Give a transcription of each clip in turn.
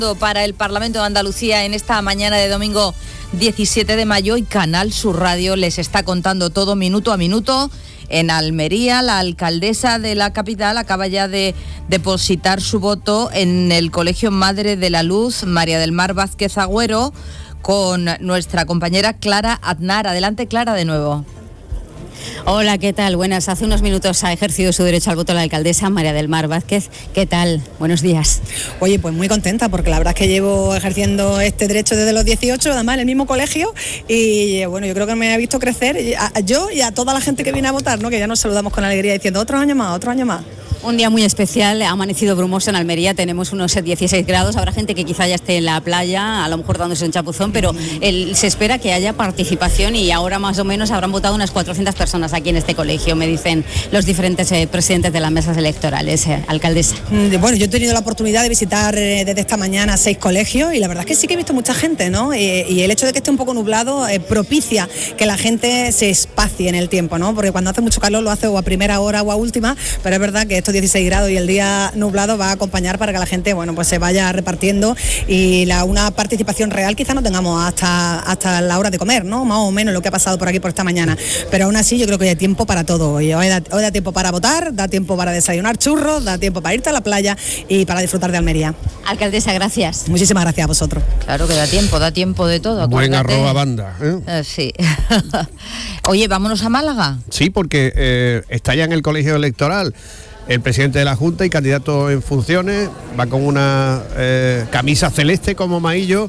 Para el Parlamento de Andalucía en esta mañana de domingo 17 de mayo y Canal Sur Radio les está contando todo minuto a minuto. En Almería, la alcaldesa de la capital acaba ya de depositar su voto en el Colegio Madre de la Luz, María del Mar Vázquez Agüero, con nuestra compañera Clara Aznar. Adelante, Clara, de nuevo. Hola, ¿qué tal? Buenas. Hace unos minutos ha ejercido su derecho al voto la alcaldesa María del Mar Vázquez. ¿Qué tal? Buenos días. Oye, pues muy contenta porque la verdad es que llevo ejerciendo este derecho desde los 18, además en el mismo colegio, y bueno, yo creo que me ha visto crecer yo y a toda la gente que viene a votar, ¿no? Que ya nos saludamos con alegría diciendo otro año más, otro año más. Un día muy especial, ha amanecido brumoso en Almería, tenemos unos 16 grados, habrá gente que quizá ya esté en la playa, a lo mejor dándose un chapuzón, pero se espera que haya participación y ahora más o menos habrán votado unas 400 personas aquí en este colegio, me dicen los diferentes presidentes de las mesas electorales. Alcaldesa. Bueno, yo he tenido la oportunidad de visitar desde esta mañana 6 colegios y la verdad es que sí que he visto mucha gente, ¿no? Y el hecho de que esté un poco nublado propicia que la gente se espacie en el tiempo, ¿no? Porque cuando hace mucho calor lo hace o a primera hora o a última, pero es verdad que estos 16 grados y el día nublado va a acompañar para que la gente, bueno, pues se vaya repartiendo y una participación real quizá no tengamos hasta la hora de comer, ¿no? Más o menos lo que ha pasado por aquí por esta mañana, pero aún así yo creo que hay tiempo para todo. Hoy da tiempo para votar, da tiempo para desayunar churros, da tiempo para irte a la playa y para disfrutar de Almería. Alcaldesa, gracias. Muchísimas gracias a vosotros. Claro que da tiempo de todo. Buen @banda. Sí. Oye, vámonos a Málaga. Sí, porque está ya en el colegio electoral el presidente de la Junta y candidato en funciones, va con una camisa celeste como Maillo,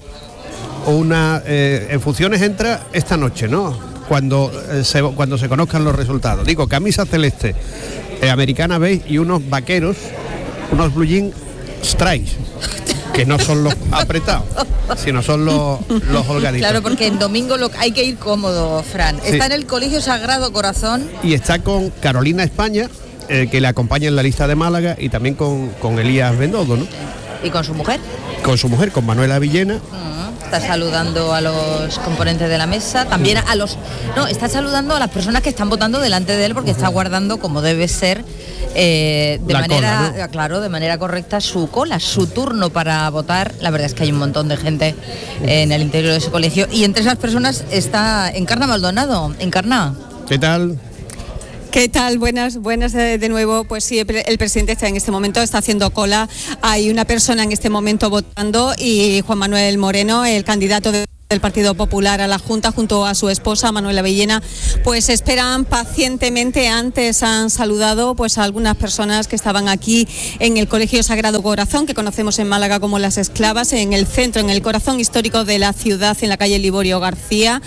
en funciones entra esta noche, ¿no? Cuando se conozcan los resultados. Digo, camisa celeste, americana beige y unos vaqueros, unos blue jean stripes, que no son los apretados, sino son los holgaditos. Claro, porque en domingo hay que ir cómodo, Fran. Sí. Está en el Colegio Sagrado Corazón. Y está con Carolina España, que le acompaña en la lista de Málaga, y también con Elías Bendodo, ¿no? ¿Y con su mujer? Con su mujer, con Manuela Villena. Está saludando a los componentes de la mesa, también está saludando a las personas que están votando delante de él, porque está guardando, como debe ser, de manera correcta su cola, su turno para votar. La verdad es que hay un montón de gente en el interior de ese colegio, y entre esas personas está Encarna Maldonado. Encarna. ¿Qué tal? ¿Qué tal? Buenas de nuevo. Pues sí, el presidente está en este momento, está haciendo cola. Hay una persona en este momento votando y Juan Manuel Moreno, el candidato del Partido Popular a la Junta, junto a su esposa Manuela Villena, pues esperan pacientemente. Antes han saludado pues a algunas personas que estaban aquí en el Colegio Sagrado Corazón, que conocemos en Málaga como Las Esclavas, en el centro, en el corazón histórico de la ciudad, en la calle Liborio García.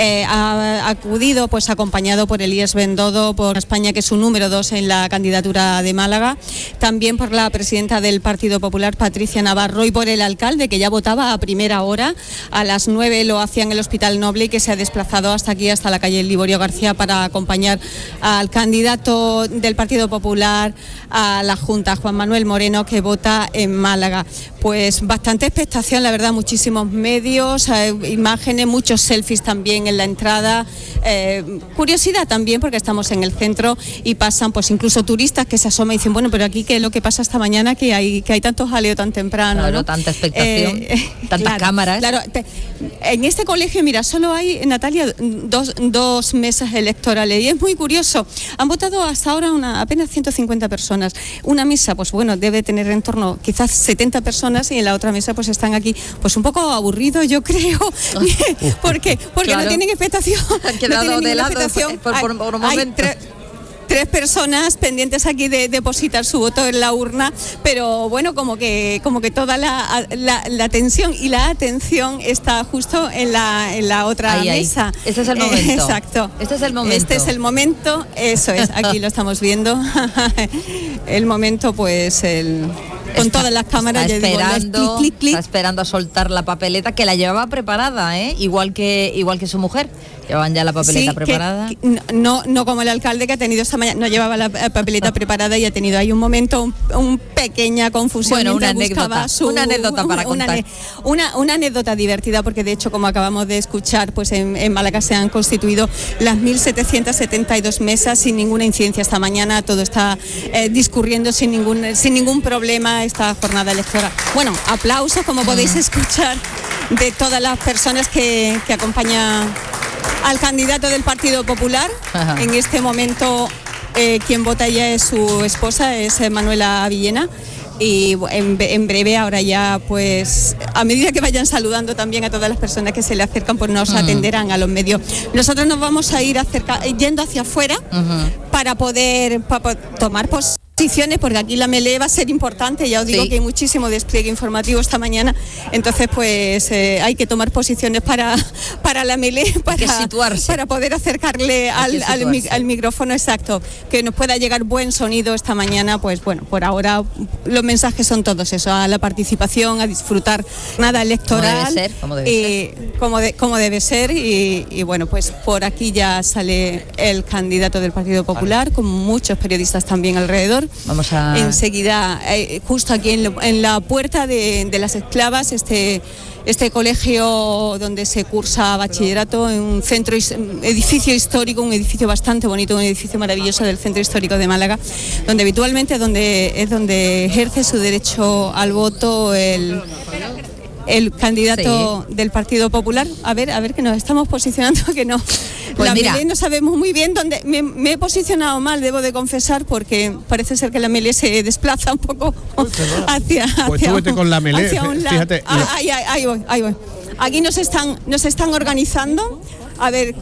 Ha acudido pues acompañado por Elías Bendodo, por España, que es su número 2 en la candidatura de Málaga, también por la presidenta del Partido Popular, Patricia Navarro, y por el alcalde, que ya votaba a primera hora, a las 9 lo hacía en el Hospital Noble, y que se ha desplazado hasta aquí, hasta la calle Liborio García, para acompañar al candidato del Partido Popular a la Junta, Juan Manuel Moreno, que vota en Málaga. Pues bastante expectación, la verdad, muchísimos medios, imágenes, muchos selfies también en la entrada, curiosidad también porque estamos en el centro y pasan pues incluso turistas que se asoman y dicen, bueno, pero aquí ¿qué es lo que pasa esta mañana que hay tanto jaleo tan temprano? Claro, ¿no? Tanta expectación, tantas cámaras. Claro, en este colegio, mira, solo hay, Natalia, dos mesas electorales, y es muy curioso. Han votado hasta ahora apenas 150 personas. Una mesa, pues bueno, debe tener en torno quizás 70 personas, y en la otra mesa pues están aquí pues un poco aburridos, yo creo, porque claro, no tienen expectación. Han quedado de lado por un momento. Tres personas pendientes aquí de depositar su voto en la urna, pero bueno, como que toda la tensión y la atención está justo en la otra mesa. Este es el momento. Exacto. Este es el momento. Este es el momento, eso es, aquí lo estamos viendo. El momento, pues, con todas las cámaras. Está esperando a soltar la papeleta, que la llevaba preparada, igual que su mujer. Llevaban ya la papeleta preparada. No como el alcalde, que ha tenido esta mañana, no llevaba la papeleta preparada y ha tenido ahí un momento, un pequeña confusión. Bueno, una anécdota para contar. Una anécdota divertida, porque de hecho, como acabamos de escuchar, pues en Málaga se han constituido las 1.772 mesas sin ninguna incidencia esta mañana. Todo está discurriendo sin ningún problema. esta jornada electoral. Bueno, aplausos, como podéis escuchar, de todas las personas que acompañan al candidato del Partido Popular. Ajá. En este momento quien vota ya es su esposa, es Manuela Villena. Y en breve, ahora ya, pues, a medida que vayan saludando también a todas las personas que se le acercan, pues nos atenderán a los medios. Nosotros nos vamos a ir yendo hacia afuera para poder tomar posiciones, porque aquí la melee va a ser importante. Ya os digo que hay muchísimo despliegue informativo esta mañana, entonces pues hay que tomar posiciones para la melee, para poder acercarle al micrófono exacto, que nos pueda llegar buen sonido esta mañana. Pues bueno, por ahora los mensajes son todos eso, a la participación, a disfrutar nada electoral, como debe ser, y bueno, pues por aquí ya sale el candidato del Partido Popular, con muchos periodistas también alrededor. Vamos a... Enseguida, justo aquí en la puerta de las esclavas, este colegio donde se cursa bachillerato, en un edificio histórico, un edificio bastante bonito, un edificio maravilloso del centro histórico de Málaga, donde habitualmente es donde ejerce su derecho al voto el candidato del Partido Popular. A ver que nos estamos posicionando, que no. Pues la mira, melee no sabemos muy bien dónde. Me he posicionado mal, debo de confesar, porque parece ser que la melee se desplaza un poco hacia. Pues tú vete con la melee, fíjate. Ahí voy. Aquí nos están organizando. A ver.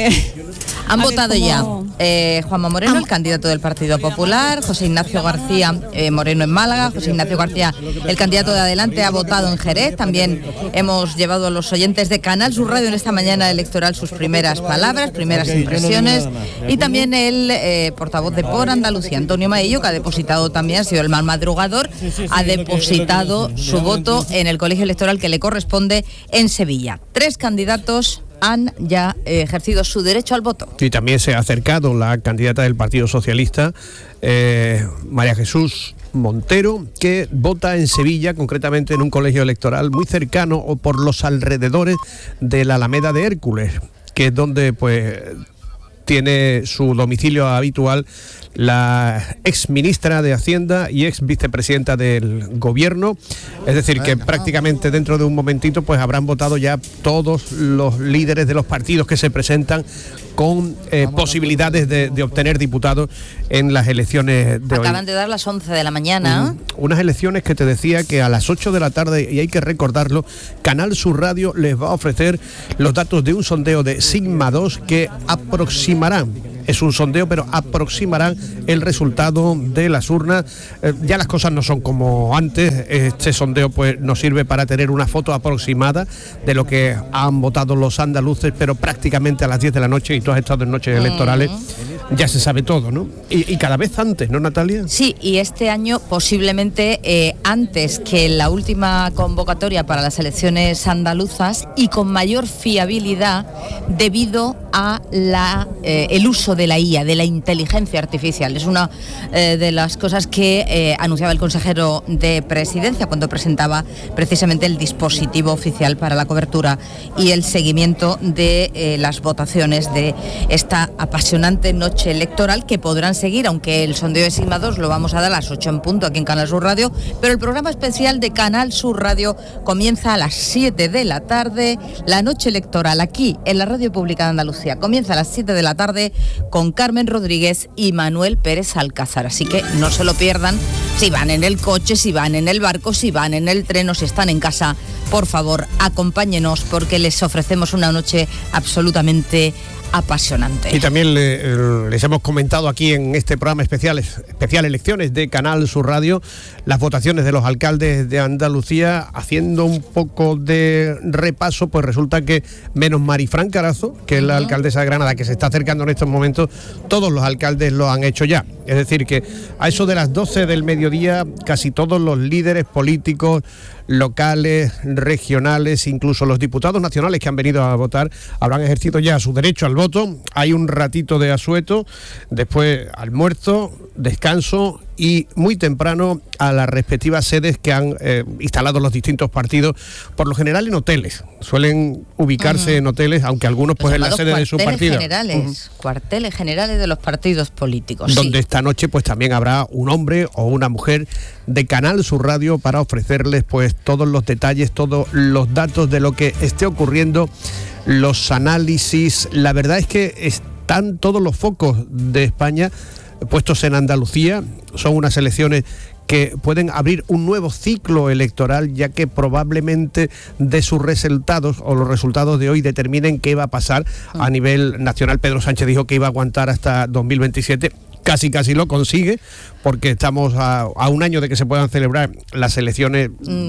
Han votado ya Juanma Moreno, el candidato del Partido Popular, José Ignacio García Moreno en Málaga, José Ignacio García, el candidato de Adelante, ha votado en Jerez. También hemos llevado a los oyentes de Canal Sur Radio en esta mañana electoral sus primeras palabras, primeras impresiones, y también el portavoz de Por Andalucía, Antonio Maillo, que ha depositado también, ha sido el más madrugador, ha depositado su voto en el colegio electoral que le corresponde en Sevilla. 3 candidatos han ya ejercido su derecho al voto. Y también se ha acercado la candidata del Partido Socialista, María Jesús Montero, que vota en Sevilla, concretamente en un colegio electoral muy cercano o por los alrededores de la Alameda de Hércules, que es donde pues tiene su domicilio habitual la ex ministra de Hacienda y ex vicepresidenta del Gobierno. Es decir, que prácticamente dentro de un momentito pues habrán votado ya todos los líderes de los partidos que se presentan con posibilidades de obtener diputados en las elecciones de hoy. Acaban de dar las 11 de la mañana. Unas elecciones que te decía que a las 8 de la tarde, y hay que recordarlo, Canal Sur Radio les va a ofrecer los datos de un sondeo de Sigma 2 que aproximarán, es un sondeo, pero aproximarán el resultado de las urnas. Ya las cosas no son como antes. Este sondeo pues nos sirve para tener una foto aproximada de lo que han votado los andaluces, pero prácticamente a las 10 de la noche, y tú has estado en noches electorales, ya se sabe todo, ¿no? Y cada vez antes, ¿no, Natalia? Sí, y este año posiblemente antes que la última convocatoria para las elecciones andaluzas, y con mayor fiabilidad debido a el uso de la IA, de la inteligencia artificial. Es una de las cosas que anunciaba el consejero de Presidencia cuando presentaba precisamente el dispositivo oficial para la cobertura y el seguimiento de las votaciones de esta apasionante noche electoral, que podrán seguir, aunque el sondeo de Sigma 2 lo vamos a dar a las 8 en punto aquí en Canal Sur Radio, pero el programa especial de Canal Sur Radio comienza a las 7 de la tarde, la noche electoral aquí en la Radio Pública de Andalucía. Comienza a las 7 de la tarde con Carmen Rodríguez y Manuel Pérez Alcázar, así que no se lo pierdan. Si van en el coche, si van en el barco, si van en el tren o si están en casa, por favor, acompáñenos, porque les ofrecemos una noche absolutamente apasionante. Y también les hemos comentado aquí en este programa especial Elecciones de Canal Sur Radio, las votaciones de los alcaldes de Andalucía. Haciendo un poco de repaso, pues resulta que menos Marifran Carazo, que es la alcaldesa de Granada, que se está acercando en estos momentos, todos los alcaldes lo han hecho ya. Es decir, que a eso de las 12 del mediodía casi todos los líderes políticos locales, regionales, incluso los diputados nacionales que han venido a votar, habrán ejercido ya su derecho al voto voto. Hay un ratito de asueto, después almuerzo, descanso y muy temprano a las respectivas sedes que han instalado los distintos partidos, por lo general en hoteles. Suelen ubicarse en hoteles, aunque algunos pues en la sede de su partido. Cuarteles generales de los partidos políticos. Donde esta noche pues también habrá un hombre o una mujer de Canal Sur Radio para ofrecerles pues todos los detalles, todos los datos de lo que esté ocurriendo, los análisis. La verdad es que están todos los focos de España puestos en Andalucía. Son unas elecciones que pueden abrir un nuevo ciclo electoral, ya que probablemente de sus resultados o los resultados de hoy determinen qué va a pasar a nivel nacional. Pedro Sánchez dijo que iba a aguantar hasta 2027. Casi lo consigue, porque estamos a un año de que se puedan celebrar las elecciones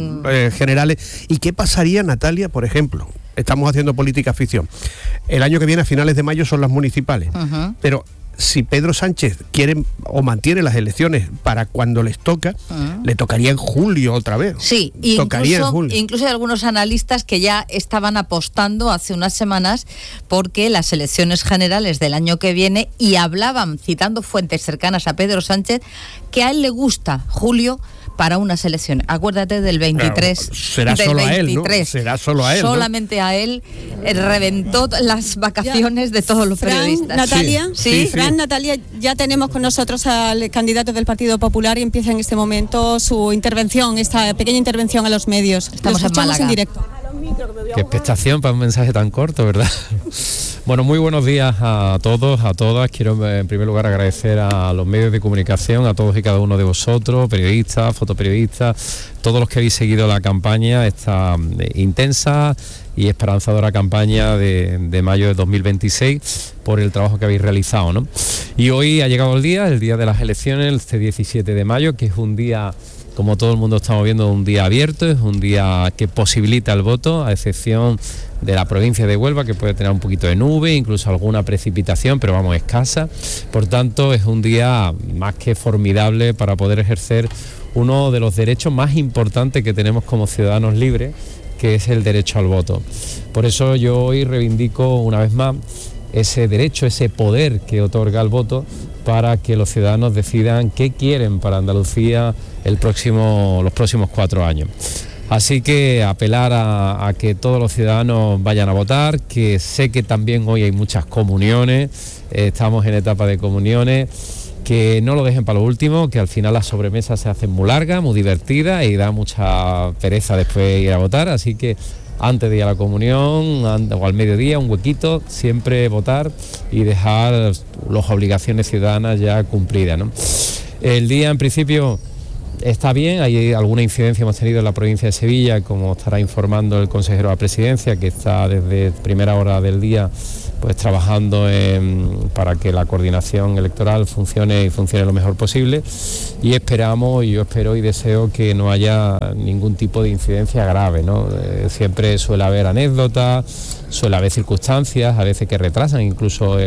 generales. ¿Y qué pasaría, Natalia, por ejemplo? Estamos haciendo política ficción. El año que viene, a finales de mayo, son las municipales. Pero si Pedro Sánchez quiere o mantiene las elecciones para cuando les toca, le tocaría en julio otra vez. Sí, incluso hay algunos analistas que ya estaban apostando hace unas semanas porque las elecciones generales del año que viene, y hablaban, citando fuentes cercanas a Pedro Sánchez, que a él le gusta julio para unas elecciones. Acuérdate del 23. Claro, será solo 23. A él, ¿no? Será solo a él. Solamente, ¿no? A él reventó las vacaciones de todos los periodistas. Natalia, sí. Fran, Natalia, ya tenemos con nosotros al candidato del Partido Popular y empieza en este momento su intervención, esta pequeña intervención a los medios. Estamos en Málaga. En directo. Qué expectación para un mensaje tan corto, ¿verdad? Bueno, muy buenos días a todos, a todas. Quiero en primer lugar agradecer a los medios de comunicación, a todos y cada uno de vosotros, periodistas, fotoperiodistas, todos los que habéis seguido la campaña, esta intensa y esperanzadora campaña de mayo de 2026, por el trabajo que habéis realizado, ¿no? Y hoy ha llegado el día de las elecciones, este 17 de mayo, que es un día, como todo el mundo estamos viendo, un día abierto, es un día que posibilita el voto, a excepción de la provincia de Huelva, que puede tener un poquito de nube, incluso alguna precipitación, pero vamos, escasa. Por tanto, es un día más que formidable para poder ejercer uno de los derechos más importantes que tenemos como ciudadanos libres, que es el derecho al voto. Por eso yo hoy reivindico una vez más ese derecho, ese poder que otorga el voto, para que los ciudadanos decidan qué quieren para Andalucía los próximos 4 años. Así que apelar a que todos los ciudadanos vayan a votar, que sé que también hoy hay muchas comuniones, estamos en etapa de comuniones, que no lo dejen para lo último, que al final las sobremesas se hacen muy largas, muy divertidas y da mucha pereza después ir a votar, así que antes de ir a la comunión o al mediodía, un huequito, siempre votar y dejar las obligaciones ciudadanas ya cumplidas, ¿no? El día, en principio, está bien. Hay alguna incidencia hemos tenido en la provincia de Sevilla, como estará informando el consejero de la Presidencia, que está desde primera hora del día pues trabajando para que la coordinación electoral funcione lo mejor posible, y yo espero y deseo que no haya ningún tipo de incidencia grave, ¿no? Siempre suele haber anécdotas, suele haber circunstancias, a veces que retrasan incluso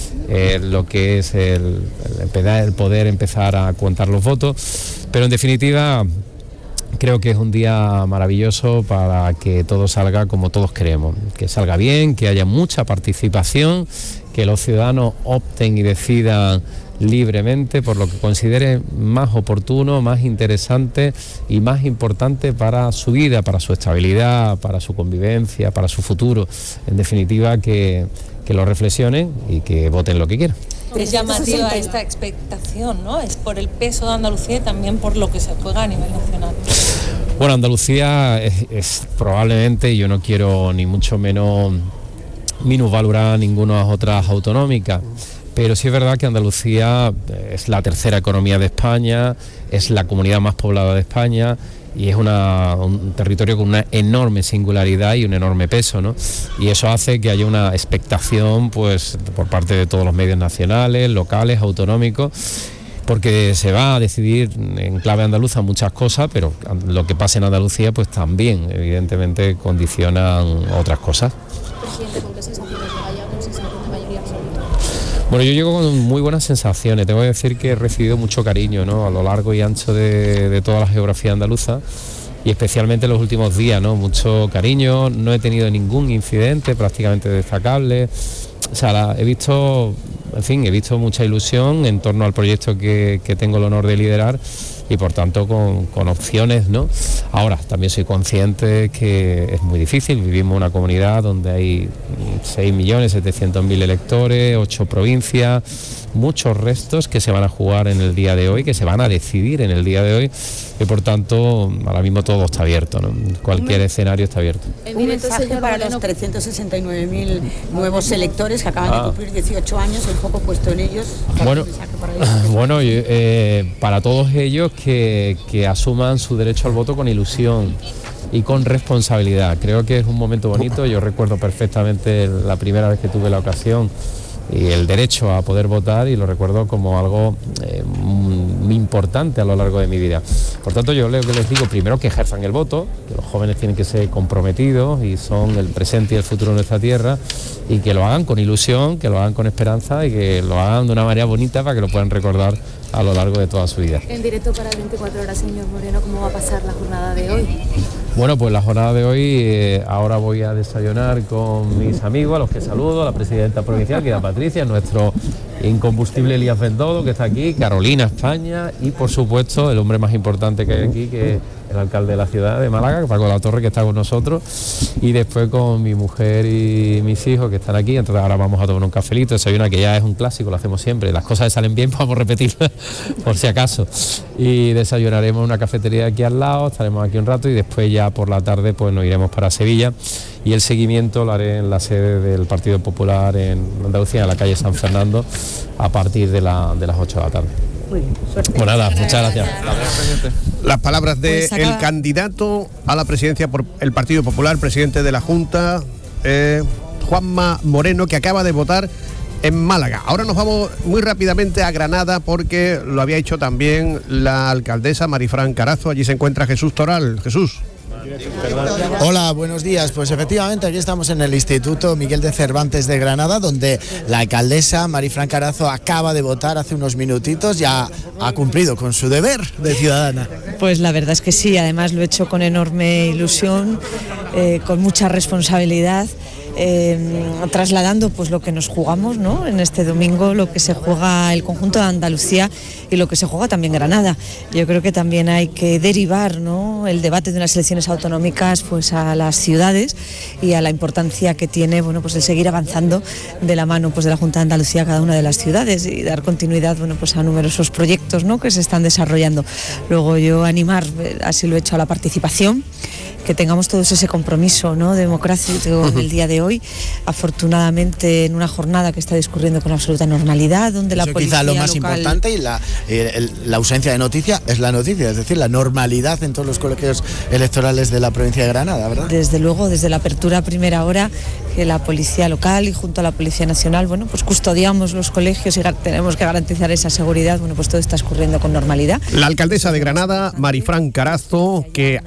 lo que es el poder empezar a contar los votos, pero en definitiva creo que es un día maravilloso para que todo salga como todos queremos, que salga bien, que haya mucha participación, que los ciudadanos opten y decidan libremente por lo que consideren más oportuno, más interesante y más importante para su vida, para su estabilidad, para su convivencia, para su futuro. En definitiva, que lo reflexionen y que voten lo que quieran. Es llamativa esta expectación, ¿no? Es por el peso de Andalucía y también por lo que se juega a nivel nacional. Bueno, Andalucía es probablemente, yo no quiero ni mucho menos minusvalorar ninguna de las otras autonómicas, pero sí es verdad que Andalucía es la tercera economía de España, es la comunidad más poblada de España, y es un territorio con una enorme singularidad y un enorme peso, ¿no? Y eso hace que haya una expectación pues por parte de todos los medios nacionales, locales, autonómicos, porque se va a decidir en clave andaluza muchas cosas, pero lo que pasa en Andalucía pues también evidentemente condicionan otras cosas. Presidente, ¿con qué sensaciones llega ya? ¿Con sensación de mayoría absoluta? Bueno, yo llego con muy buenas sensaciones. Tengo que decir que he recibido mucho cariño, ¿no?, a lo largo y ancho de toda la geografía andaluza, y especialmente en los últimos días, ¿no? Mucho cariño. No he tenido ningún incidente prácticamente destacable. o sea, he visto mucha ilusión en torno al proyecto que tengo el honor de liderar y por tanto con opciones, ¿no? Ahora, también soy consciente que es muy difícil, vivimos en una comunidad donde hay 6.700.000 electores, 8 provincias, muchos restos que se van a jugar en el día de hoy, que se van a decidir en el día de hoy y por tanto ahora mismo todo está abierto, ¿no? Cualquier escenario está abierto. Un mensaje para los 369.000 nuevos electores que acaban de cumplir 18 años, el foco puesto en ellos. Bueno, para todos ellos que asuman su derecho al voto con ilusión y con responsabilidad. Creo que es un momento bonito. Yo recuerdo perfectamente la primera vez que tuve la ocasión y el derecho a poder votar, y lo recuerdo como algo muy importante a lo largo de mi vida. Por tanto, yo les digo primero que ejerzan el voto, que los jóvenes tienen que ser comprometidos y son el presente y el futuro de nuestra tierra, y que lo hagan con ilusión, que lo hagan con esperanza y que lo hagan de una manera bonita para que lo puedan recordar a lo largo de toda su vida. En directo para 24 horas, señor Moreno, ¿cómo va a pasar la jornada de hoy? Bueno, pues la jornada de hoy, ahora voy a desayunar con mis amigos, a los que saludo, a la presidenta provincial, que era Patricia, nuestro incombustible Elías Bendodo, que está aquí, Carolina, España, y por supuesto el hombre más importante que hay aquí, que es el alcalde de la ciudad de Málaga, Paco Latorre, que está con nosotros, y después con mi mujer y mis hijos que están aquí. Entonces ahora vamos a tomar un cafelito, desayunar, que ya es un clásico, lo hacemos siempre, las cosas que salen bien vamos a repetirlas por si acaso, y desayunaremos en una cafetería aquí al lado, estaremos aquí un rato y después ya por la tarde pues nos iremos para Sevilla, y el seguimiento lo haré en la sede del Partido Popular en Andalucía, en la calle San Fernando, a partir de las 8 de la tarde. Muy bien, suerte. Pues nada, muchas gracias. Las palabras del candidato a la presidencia por el Partido Popular, presidente de la Junta, Juanma Moreno, que acaba de votar en Málaga. Ahora nos vamos muy rápidamente a Granada, porque lo había hecho también la alcaldesa Marifran Carazo. Allí se encuentra Jesús Toral. Jesús. Hola, buenos días. Pues efectivamente aquí estamos en el Instituto Miguel de Cervantes de Granada, donde la alcaldesa Marifran Carazo acaba de votar hace unos minutitos. Ya ha cumplido con su deber de ciudadana. Pues la verdad es que sí, además lo he hecho con enorme ilusión, con mucha responsabilidad. Trasladando pues lo que nos jugamos, ¿no? En este domingo, lo que se juega el conjunto de Andalucía y lo que se juega también Granada. Yo creo que también hay que derivar, ¿no?, el debate de unas elecciones autonómicas pues a las ciudades y a la importancia que tiene, bueno, pues el seguir avanzando de la mano pues de la Junta de Andalucía a cada una de las ciudades y dar continuidad, bueno, pues a numerosos proyectos, ¿no?, que se están desarrollando. Luego yo animar, así lo he hecho, a la participación, que tengamos todos ese compromiso, ¿no?, democrático en el día de hoy, afortunadamente en una jornada que está discurriendo con absoluta normalidad, donde eso la policía quizá lo más local... importante, y la ausencia de noticia es la noticia, es decir, la normalidad en todos los colegios electorales de la provincia de Granada, ¿verdad? Desde luego, desde la apertura a primera hora, que la policía local y junto a la Policía Nacional, bueno, pues custodiamos los colegios y tenemos que garantizar esa seguridad. Bueno, pues todo está escurriendo con normalidad. La alcaldesa de Granada, Marifran Carazo, que